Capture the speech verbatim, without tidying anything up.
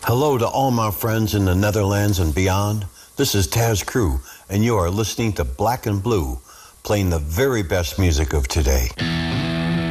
Hello to all my friends in the Netherlands and beyond. This is Taz Crew, and you are listening to Black and Blue, playing the very best music of today.